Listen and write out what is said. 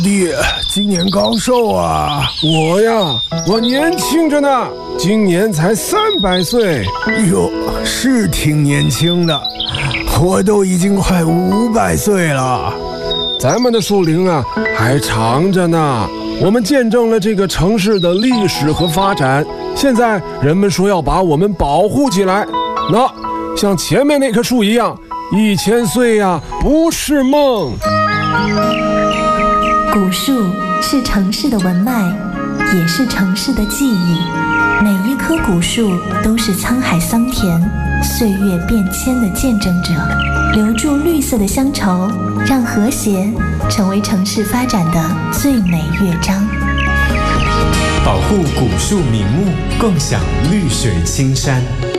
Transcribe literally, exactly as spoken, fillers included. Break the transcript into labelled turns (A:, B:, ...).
A: 爹，今年高寿啊？我呀，我年轻着呢，今年才三百岁。哟，是挺年轻的，我都已经快五百岁了。咱们的树龄啊，还长着呢。我们见证了这个城市的历史和发展，现在人们说要把我们保护起来。那像前面那棵树一样，一千岁呀，不是梦。
B: 古树是城市的文脉，也是城市的记忆。每一棵古树都是沧海桑田、岁月变迁的见证者，留住绿色的乡愁，让和谐成为城市发展的最美乐章。
C: 保护古树名木，共享绿水青山。